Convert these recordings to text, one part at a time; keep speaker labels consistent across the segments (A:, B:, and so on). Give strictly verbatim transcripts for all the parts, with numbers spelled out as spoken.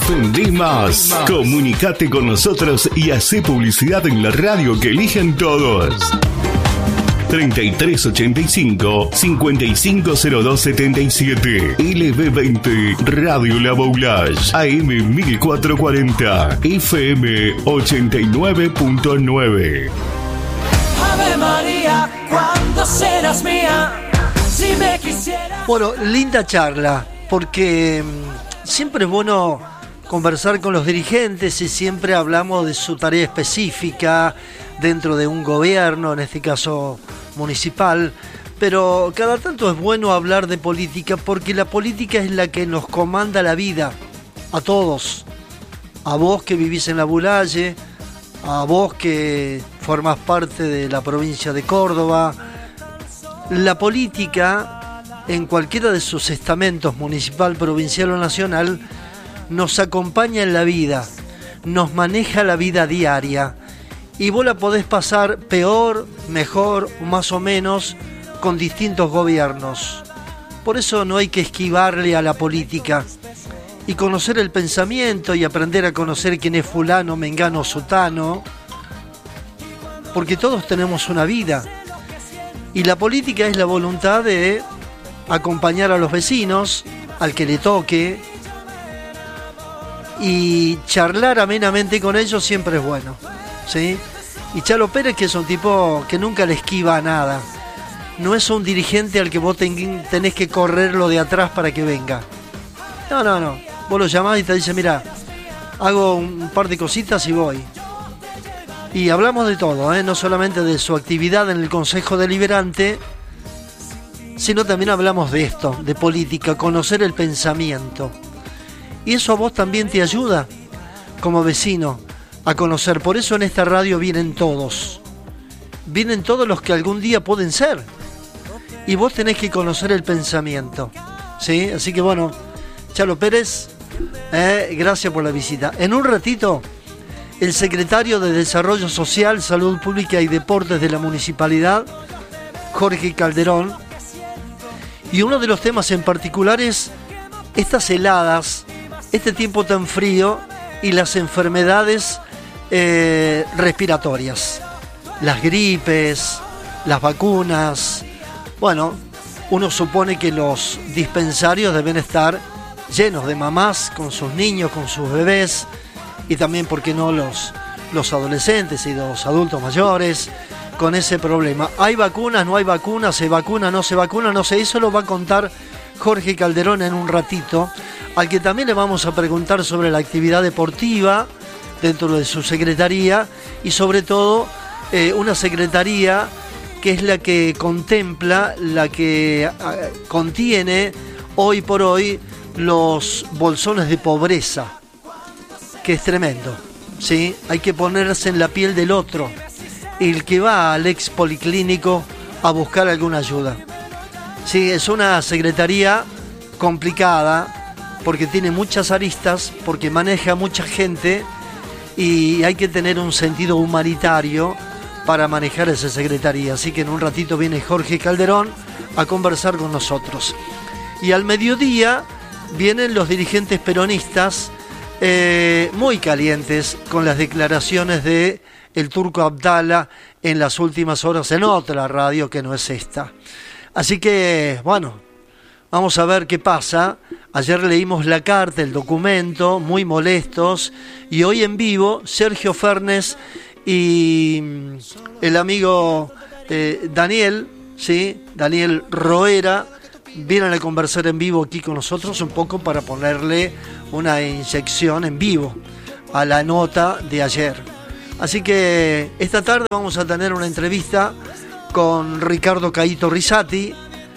A: Vendé más. Comunicate con nosotros y hacé publicidad en la radio que eligen todos. treinta y tres ochenta y cinco, cincuenta y cinco cero dos setenta y siete. L B veinte Radio La Boulage. A M mil cuatrocientos cuarenta. F M ochenta y nueve punto nueve.
B: Ave María, ¿cuándo serás mía? Si me quisieras...
C: Bueno, linda charla, porque siempre es bueno conversar con los dirigentes y siempre hablamos de su tarea específica dentro de un gobierno, en este caso municipal, pero cada tanto es bueno hablar de política porque la política es la que nos comanda la vida a todos, a vos que vivís en la Boulage, a vos que formás parte de la provincia de Córdoba. La política en cualquiera de sus estamentos, municipal, provincial o nacional, nos acompaña en la vida, nos maneja la vida diaria. Y vos la podés pasar peor, mejor, más o menos, con distintos gobiernos. Por eso no hay que esquivarle a la política. Y conocer el pensamiento y aprender a conocer quién es fulano, mengano, sutano. Porque todos tenemos una vida. Y la política es la voluntad de acompañar a los vecinos, al que le toque. Y charlar amenamente con ellos siempre es bueno. ¿Sí? Y Chalo Pérez, que es un tipo que nunca le esquiva a nada, no es un dirigente al que vos ten, tenés que correrlo de atrás para que venga. No, no, no. Vos lo llamás y te dice, mira, hago un par de cositas y voy. Y hablamos de todo, ¿eh? No solamente de su actividad en el Consejo Deliberante, sino también hablamos de esto, de política, conocer el pensamiento. Y eso a vos también te ayuda, como vecino, a conocer. Por eso en esta radio vienen todos. Vienen todos los que algún día pueden ser. Y vos tenés que conocer el pensamiento. ¿Sí? Así que bueno, Chalo Pérez, eh, gracias por la visita. En un ratito, el secretario de Desarrollo Social, Salud Pública y Deportes de la Municipalidad, Jorge Calderón. Y uno de los temas en particular es estas heladas, este tiempo tan frío y las enfermedades Eh, respiratorias, las gripes, las vacunas. Bueno, uno supone que los dispensarios deben estar llenos de mamás con sus niños, con sus bebés, y también, ¿por qué no?, los, los adolescentes y los adultos mayores con ese problema. ¿Hay vacunas? ¿No hay vacunas? ¿Se vacuna? ¿No se vacuna? No sé, eso lo va a contar Jorge Calderón en un ratito, al que también le vamos a preguntar sobre la actividad deportiva dentro de su secretaría y sobre todo eh, una secretaría que es la que contempla, la que eh, contiene hoy por hoy los bolsones de pobreza, que es tremendo, ¿sí? Hay que ponerse en la piel del otro, el que va al ex policlínico a buscar alguna ayuda. Sí, es una secretaría complicada porque tiene muchas aristas, porque maneja mucha gente. Y hay que tener un sentido humanitario para manejar esa secretaría. Así que en un ratito viene Jorge Calderón a conversar con nosotros. Y al mediodía vienen los dirigentes peronistas eh, muy calientes con las declaraciones de el Turco Abdala en las últimas horas en otra radio que no es esta. Así que, bueno, vamos a ver qué pasa. Ayer leímos la carta, el documento, muy molestos, y hoy en vivo Sergio Fernes y el amigo eh, Daniel, ¿sí? Daniel Roera, vienen a conversar en vivo aquí con nosotros un poco para ponerle una inyección en vivo a la nota de ayer. Así que esta tarde vamos a tener una entrevista con Ricardo Caíto Rizzati,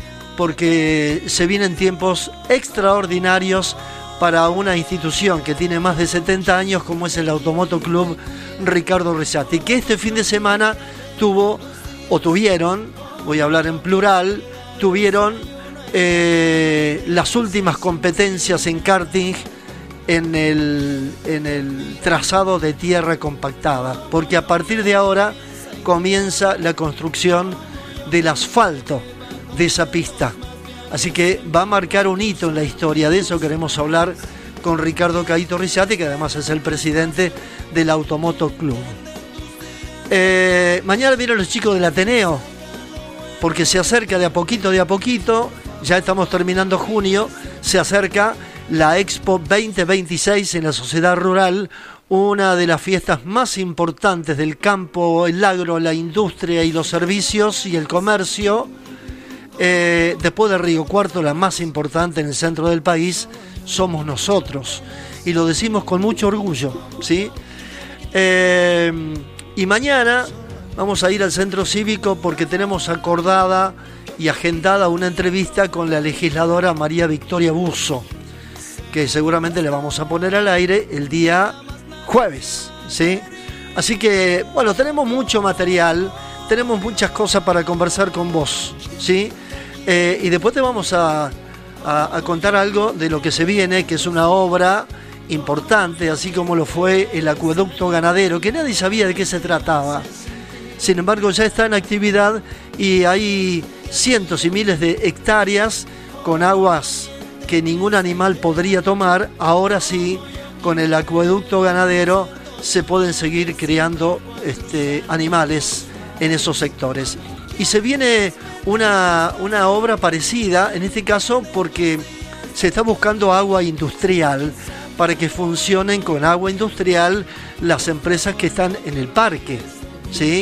C: porque se vienen tiempos extraordinarios para una institución que tiene más de setenta años como es el Automoto Club Ricardo Rizzati, que este fin de semana tuvo, o tuvieron, voy a hablar en plural, tuvieron eh, las últimas competencias en karting en el, en el trazado de tierra compactada, porque a partir de ahora comienza la construcción del asfalto de esa pista. Así que va a marcar un hito en la historia. De eso queremos hablar con Ricardo Caíto Rizzati, que además es el presidente del Automoto Club. Eh, mañana vienen los chicos del Ateneo, porque se acerca de a poquito, de a poquito, ya estamos terminando junio, se acerca la Expo veinte veintiséis en la Sociedad Rural, una de las fiestas más importantes del campo, el agro, la industria y los servicios y el comercio. Eh, después de Río Cuarto, la más importante en el centro del país, somos nosotros. Y lo decimos con mucho orgullo, ¿sí? Eh, y mañana vamos a ir al centro cívico porque tenemos acordada y agendada una entrevista con la legisladora María Victoria Busso, que seguramente le vamos a poner al aire el día jueves, ¿sí? Así que, bueno, tenemos mucho material, tenemos muchas cosas para conversar con vos, ¿sí? Eh, y después te vamos a, a, a contar algo de lo que se viene, que es una obra importante, así como lo fue el acueducto ganadero, que nadie sabía de qué se trataba. Sin embargo, ya está en actividad y hay cientos y miles de hectáreas con aguas que ningún animal podría tomar. Ahora sí, con el acueducto ganadero se pueden seguir criando este, animales en esos sectores. Y se viene una, una obra parecida, en este caso porque se está buscando agua industrial para que funcionen con agua industrial las empresas que están en el parque, ¿sí?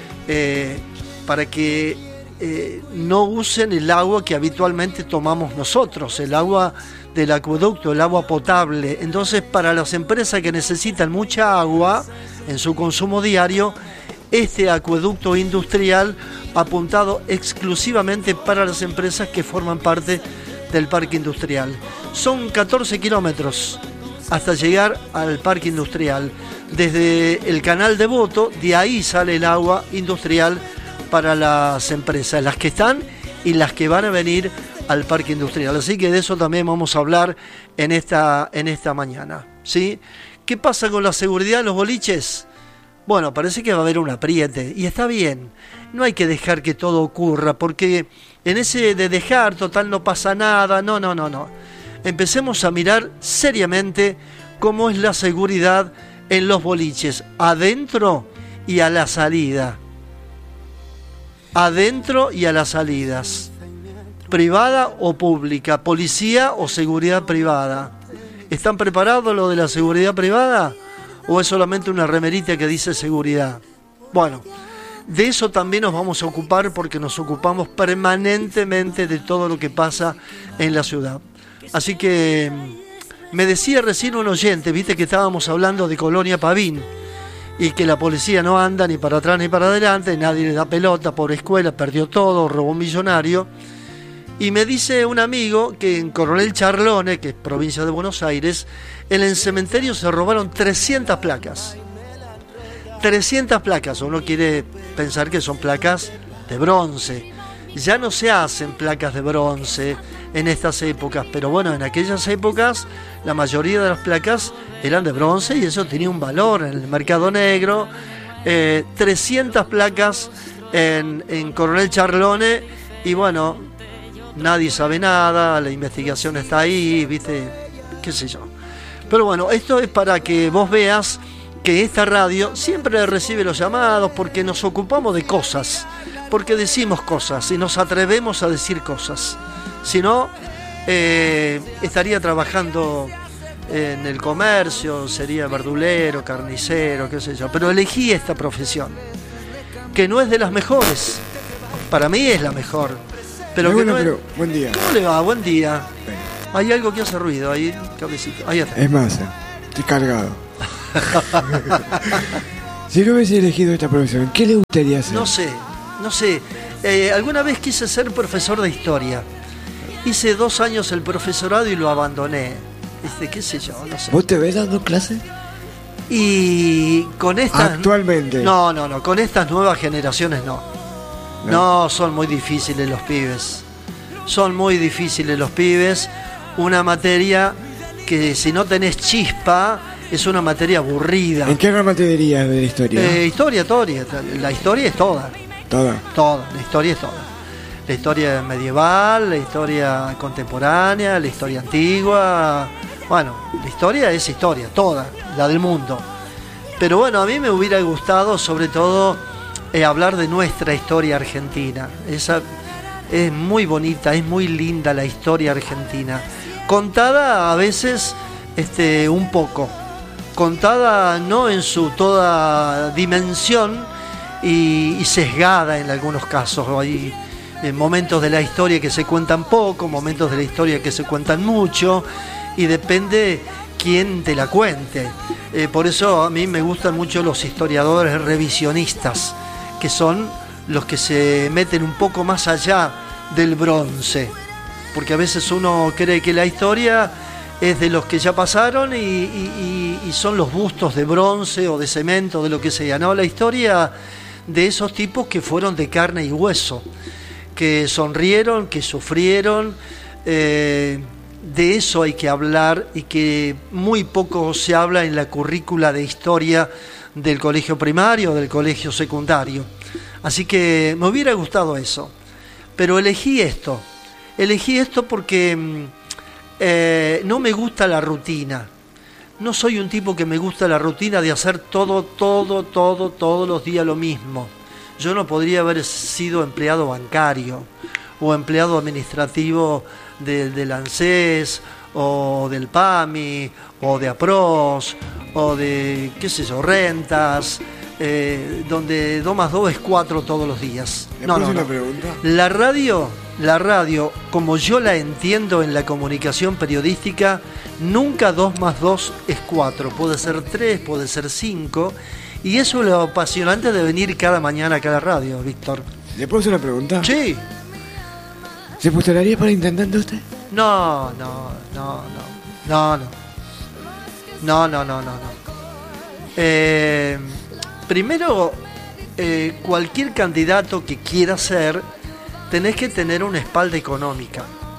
C: Eh, para que eh, no usen el agua que habitualmente tomamos nosotros, el agua del acueducto, el agua potable. Entonces, para las empresas que necesitan mucha agua en su consumo diario, este acueducto industrial apuntado exclusivamente para las empresas que forman parte del parque industrial. Son catorce kilómetros hasta llegar al parque industrial. Desde el canal de Voto, de ahí sale el agua industrial para las empresas, las que están y las que van a venir al parque industrial. Así que de eso también vamos a hablar en esta, en esta mañana, ¿sí? ¿Qué pasa con la seguridad en los boliches? Bueno, parece que va a haber un apriete y está bien. No hay que dejar que todo ocurra, porque en ese de dejar, total no pasa nada, no, no, no, no. Empecemos a mirar seriamente cómo es la seguridad en los boliches, adentro y a la salida. Adentro y a las salidas. Privada o pública, policía o seguridad privada. ¿Están preparados lo de la seguridad privada? ¿O es solamente una remerita que dice seguridad? Bueno, de eso también nos vamos a ocupar porque nos ocupamos permanentemente de todo lo que pasa en la ciudad. Así que me decía recién un oyente, viste que estábamos hablando de Colonia Pavín y que la policía no anda ni para atrás ni para adelante, nadie le da pelota, pobre escuela, perdió todo, robó un millonario. Y me dice un amigo que en Coronel Charlone, que es provincia de Buenos Aires, en el cementerio se robaron trescientas placas. trescientas placas, uno quiere pensar que son placas de bronce. Ya no se hacen placas de bronce en estas épocas, pero bueno, en aquellas épocas la mayoría de las placas eran de bronce y eso tenía un valor en el mercado negro. Eh, trescientas placas en, en Coronel Charlone y bueno, nadie sabe nada, la investigación está ahí, viste, qué sé yo. Pero bueno, esto es para que vos veas que esta radio siempre recibe los llamados porque nos ocupamos de cosas, porque decimos cosas y nos atrevemos a decir cosas. Si no, eh, estaría trabajando en el comercio, sería verdulero, carnicero, qué sé yo. Pero elegí esta profesión, que no es de las mejores. Para mí es la mejor. Pero que
D: bueno,
C: no es...
D: pero buen día.
C: ¿Cómo le va? Buen día.
D: Bien.
C: Hay algo que hace ruido ahí, cabecito. Ahí está.
D: Es más, eh, estoy cargado. Si no hubiese elegido esta profesión, ¿qué le gustaría hacer?
C: No sé, no sé. Eh, alguna vez quise ser profesor de historia. Hice dos años el profesorado y lo abandoné. Este, qué sé yo, no sé.
D: ¿Vos te ves dando clases?
C: Y con estas...
D: Actualmente.
C: No, no, no. Con estas nuevas generaciones no. No, no son muy difíciles los pibes. Son muy difíciles los pibes. Una materia que si no tenés chispa es una materia aburrida.
D: ¿En qué rama te dirías de la historia?
C: Eh, historia, historia. La historia es toda.
D: Toda.
C: Toda. La historia es toda. La historia medieval, la historia contemporánea, la historia antigua. Bueno, la historia es historia, toda, la del mundo. Pero bueno, a mí me hubiera gustado sobre todo eh, hablar de nuestra historia argentina. Esa es muy bonita, es muy linda la historia argentina. Contada a veces este, un poco, contada no en su toda dimensión y, y sesgada en algunos casos. Hay eh, momentos de la historia que se cuentan poco, momentos de la historia que se cuentan mucho, y depende quién te la cuente. Eh, por eso a mí me gustan mucho los historiadores revisionistas, que son los que se meten un poco más allá del bronce, porque a veces uno cree que la historia es de los que ya pasaron y, y, y son los bustos de bronce o de cemento, de lo que sea. No, la historia de esos tipos que fueron de carne y hueso, que sonrieron, que sufrieron, eh, de eso hay que hablar, y que muy poco se habla en la currícula de historia del colegio primario, del colegio secundario. Así que me hubiera gustado eso, pero elegí esto, elegí esto porque eh, no me gusta la rutina. No soy un tipo que me gusta la rutina de hacer todo, todo, todo, todos los días lo mismo. Yo no podría haber sido empleado bancario o empleado administrativo de, del ANSES o del PAMI o de APROS o de, qué sé yo, rentas, eh, donde dos más dos es cuatro todos los días. No, no, no.
D: Pregunta?
C: La radio, la radio, como yo la entiendo en la comunicación periodística, nunca dos más dos es cuatro. Puede ser tres, puede ser cinco. Y eso es lo apasionante de venir cada mañana acá a la radio, Víctor.
D: ¿Le puedo hacer una pregunta?
C: Sí.
D: ¿Se postularía para intendente usted?
C: No, no, no, no, no, no. No, no, no, no, no. Eh, primero, eh, cualquier candidato que quiera ser, tenés que tener una espalda económica.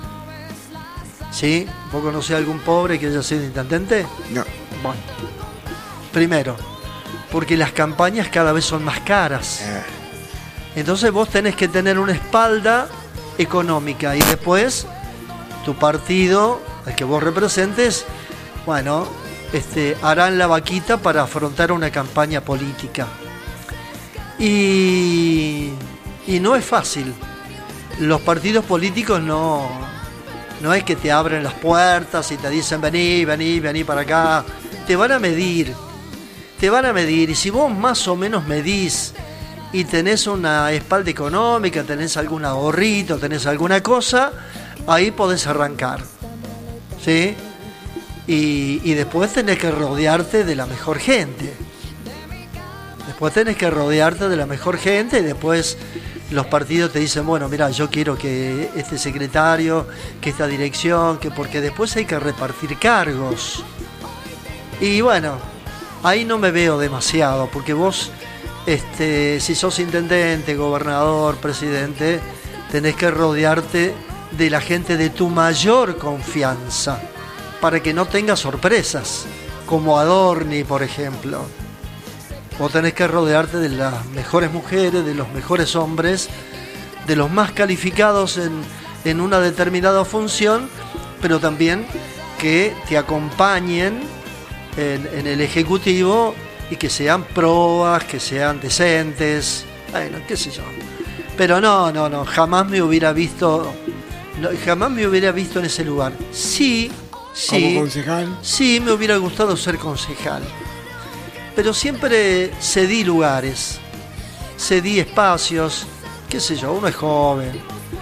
C: ¿Sí? ¿Vos conocés a algún pobre que haya sido intendente?
D: No.
C: Bueno. Primero, porque las campañas cada vez son más caras. Entonces vos tenés que tener una espalda económica, y después tu partido, al que vos representes, bueno, este, harán la vaquita para afrontar una campaña política. Y, y no es fácil. Los partidos políticos no, no es que te abren las puertas y te dicen vení, vení, vení para acá. Te van a medir. Te van a medir, y si vos más o menos medís y tenés una espalda económica, tenés algún ahorrito, tenés alguna cosa, ahí podés arrancar, ¿sí? Y, y después tenés que rodearte de la mejor gente. Después tenés que rodearte de la mejor gente, y después los partidos te dicen, bueno, mira, yo quiero que este secretario, que esta dirección, que porque después hay que repartir cargos. Y bueno, ahí no me veo demasiado, porque vos, este, si sos intendente, gobernador, presidente, tenés que rodearte de la gente de tu mayor confianza, para que no tengas sorpresas, como Adorni, por ejemplo. Vos tenés que rodearte de las mejores mujeres, de los mejores hombres, de los más calificados en, en una determinada función, pero también que te acompañen En, en el ejecutivo, y que sean probas, que sean decentes, bueno, qué sé yo. Pero no, no, no, jamás me hubiera visto, no, jamás me hubiera visto en ese lugar. Sí, sí.
D: ¿Como concejal?
C: Sí, me hubiera gustado ser concejal. Pero siempre cedí lugares, cedí espacios, qué sé yo, uno es joven.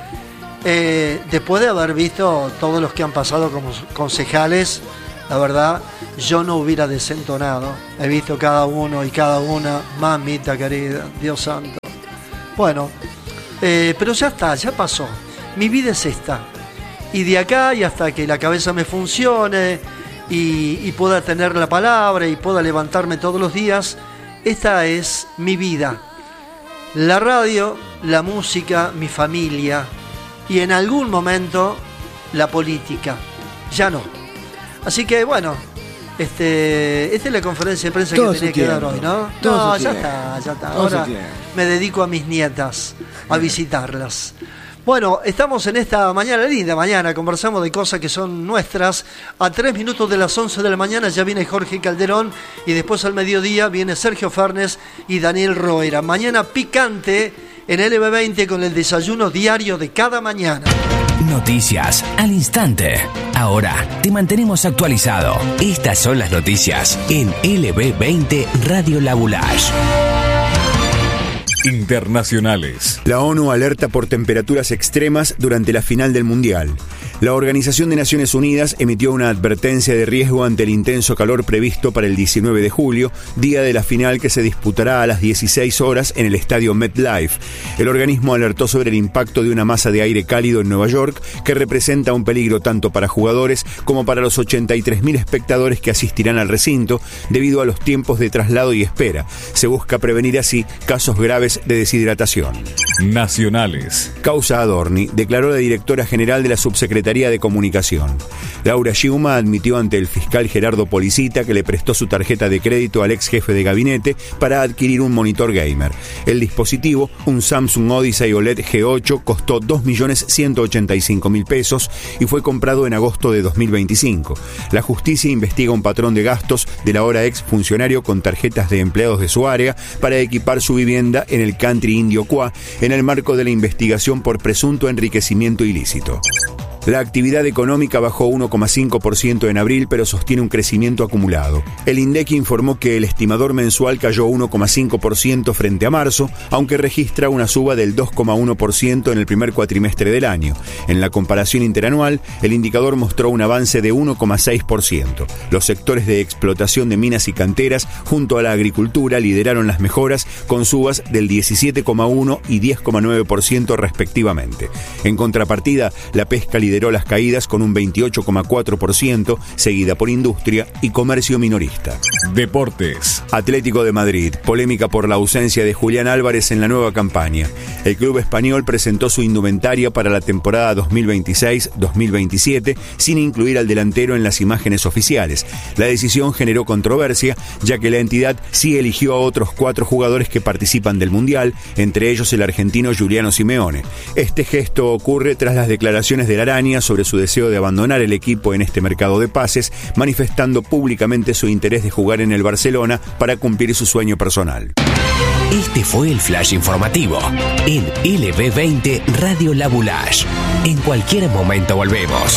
C: Eh, después de haber visto todos los que han pasado como concejales, la verdad, yo no hubiera desentonado. He visto cada uno y cada una, mamita querida, Dios santo. Bueno, eh, pero ya está, ya pasó. Mi vida es esta. Y de acá y hasta que la cabeza me funcione y, y pueda tener la palabra y pueda levantarme todos los días, esta es mi vida. La radio, la música, mi familia y en algún momento la política. Ya no. Así que bueno, este, esta es la conferencia de prensa
D: todo
C: que tenía que dar hoy, ¿no?
D: Todo
C: no, ya está, ya está.
D: Todo
C: Ahora me dedico a mis nietas, a visitarlas. Bueno, estamos en esta mañana, linda mañana, conversamos de cosas que son nuestras. A tres minutos de las once de la mañana ya viene Jorge Calderón y después al mediodía viene Sergio Fernes y Daniel Roera. Mañana picante en L B veinte con el desayuno diario de cada mañana.
E: Noticias al instante. Ahora te mantenemos actualizado. Estas son las noticias en L B veinte Radio La Boulage.
F: Internacionales.
G: La ONU alerta por temperaturas extremas durante la final del Mundial. La Organización de Naciones Unidas emitió una advertencia de riesgo ante el intenso calor previsto para el diecinueve de julio, día de la final que se disputará a las dieciséis horas en el estadio MetLife. El organismo alertó sobre el impacto de una masa de aire cálido en Nueva York que representa un peligro tanto para jugadores como para los ochenta y tres mil espectadores que asistirán al recinto debido a los tiempos de traslado y espera. Se busca prevenir así casos graves de deshidratación.
F: Nacionales.
G: Causa Adorni, declaró la directora general de la Subsecretaría de Comunicación. Laura Schiuma admitió ante el fiscal Gerardo Policita que le prestó su tarjeta de crédito al ex jefe de gabinete para adquirir un monitor gamer. El dispositivo, un Samsung Odyssey O L E D G ocho, costó dos millones ciento ochenta y cinco mil pesos y fue comprado en agosto de dos mil veinticinco. La justicia investiga un patrón de gastos del ahora ex funcionario con tarjetas de empleados de su área para equipar su vivienda en el country indio Cuá, en el marco de la investigación por presunto enriquecimiento ilícito. La actividad económica bajó uno coma cinco por ciento en abril, pero sostiene un crecimiento acumulado. El INDEC informó que el estimador mensual cayó uno coma cinco por ciento frente a marzo, aunque registra una suba del dos coma uno por ciento en el primer cuatrimestre del año. En la comparación interanual, el indicador mostró un avance de uno coma seis por ciento. Los sectores de explotación de minas y canteras, junto a la agricultura, lideraron las mejoras, con subas del diecisiete coma uno por ciento y diez coma nueve por ciento respectivamente. En contrapartida, la pesca lideró las caídas con un veintiocho coma cuatro por ciento, seguida por industria y comercio minorista.
F: Deportes.
G: Atlético de Madrid, polémica por la ausencia de Julián Álvarez en la nueva campaña. El club español presentó su indumentaria para la temporada dos mil veintiséis dos mil veintisiete sin incluir al delantero en las imágenes oficiales. La decisión generó controversia, ya que la entidad sí eligió a otros cuatro jugadores que participan del Mundial, entre ellos el argentino Giuliano Simeone. Este gesto ocurre tras las declaraciones de Araña sobre su deseo de abandonar el equipo en este mercado de pases, manifestando públicamente su interés de jugar en el Barcelona para cumplir su sueño personal.
E: Este fue el flash informativo en L B veinte Radio La Boulage. En cualquier momento volvemos.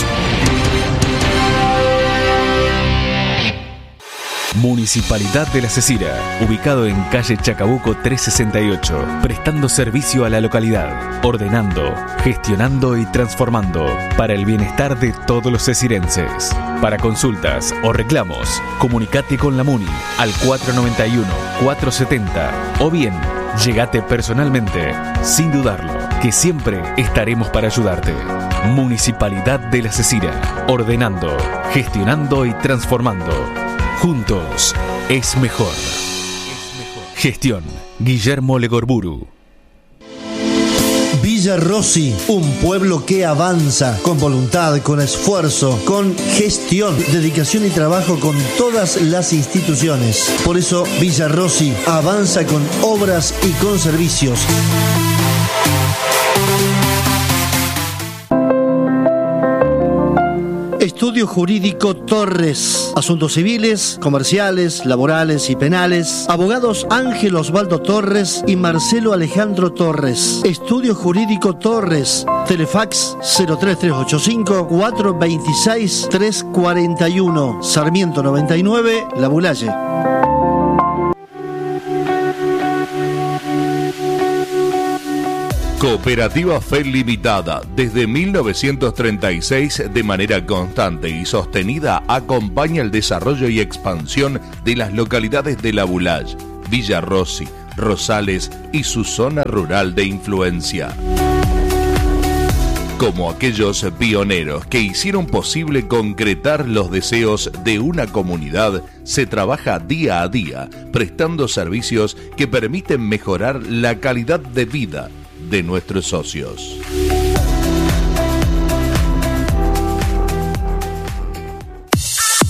F: Municipalidad de La Cecira, ubicado en calle Chacabuco trescientos sesenta y ocho, prestando servicio a la localidad, ordenando, gestionando y transformando para el bienestar de todos los cecirenses. Para consultas o reclamos, comunicate con la Muni al cuatro nueve uno, cuatro siete cero o bien, llegate personalmente, sin dudarlo, que siempre estaremos para ayudarte. Municipalidad de La Cecira, ordenando, gestionando y transformando. Juntos es mejor. Gestión Guillermo Legorburu.
H: Villa Rossi, un pueblo que avanza con voluntad, con esfuerzo, con gestión, dedicación y trabajo con todas las instituciones. Por eso Villa Rossi avanza con obras y con servicios. Estudio Jurídico Torres. Asuntos civiles, comerciales, laborales y penales. Abogados Ángel Osvaldo Torres y Marcelo Alejandro Torres. Estudio Jurídico Torres. Telefax cero tres tres ocho cinco, cuatro dos seis, tres cuatro uno. Sarmiento noventa y nueve, La Boulaye.
A: Cooperativa Fe Limitada, desde mil novecientos treinta y seis, de manera constante y sostenida, acompaña el desarrollo y expansión de las localidades de La Boulage, Villa Rossi, Rosales y su zona rural de influencia. Como aquellos pioneros que hicieron posible concretar los deseos de una comunidad, se trabaja día a día, prestando servicios que permiten mejorar la calidad de vida de nuestros socios.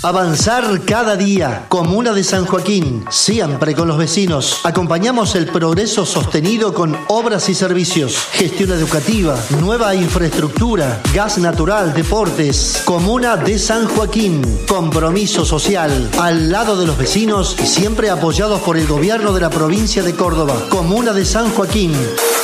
H: Avanzar cada día. Comuna de San Joaquín, siempre con los vecinos. Acompañamos el progreso sostenido con obras y servicios, gestión educativa, nueva infraestructura, gas natural, deportes. Comuna de San Joaquín, compromiso social, al lado de los vecinos y siempre apoyados por el gobierno de la provincia de Córdoba. Comuna de San Joaquín.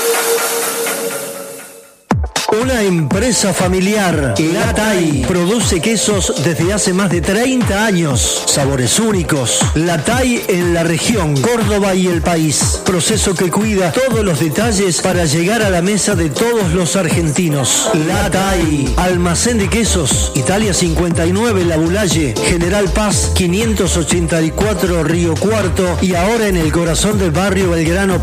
H: Una empresa familiar, La Tai, produce quesos desde hace más de treinta años. Sabores únicos. La Tai en la región, Córdoba y el país. Proceso que cuida todos los detalles para llegar a la mesa de todos los argentinos. La Tai, almacén de quesos, Italia cincuenta y nueve, La Bulalle, General Paz quinientos ochenta y cuatro, Río Cuarto y ahora en el corazón del barrio Belgrano.